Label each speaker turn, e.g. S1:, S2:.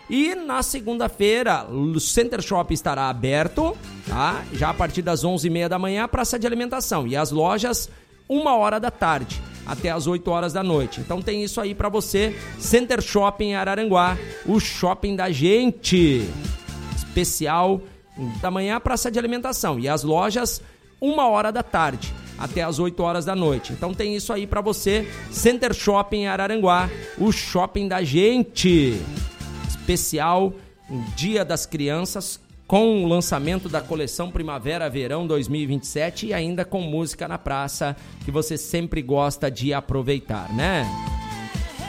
S1: E na segunda-feira, o Center Shop estará aberto, tá? Já a partir das 11h30 da manhã, a praça de alimentação. E as lojas, 1h da tarde, até as 8 horas da noite. Então tem isso aí pra você, Center Shopping Araranguá, o shopping da gente. Especial da manhã, a praça de alimentação. E as lojas, 1h da tarde, até as 8 horas da noite. Então tem isso aí pra você, Center Shopping Araranguá, o shopping da gente. Especial Dia das Crianças, com o lançamento da coleção Primavera-Verão 2027 e ainda com música na praça, que você sempre gosta de aproveitar, né?